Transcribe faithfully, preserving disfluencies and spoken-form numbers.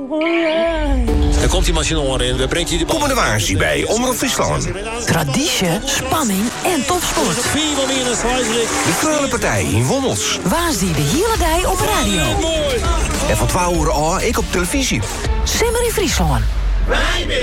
Dan komt die machine in. We brengt je de bal. Kom de waarschuwing bij Omroep Friesland. Traditie, spanning en topsport. De Freule Partij in Wommels. Waas die de hele dag op radio. En van twaalf uur aan ik op televisie. Simmer in Friesland. Wij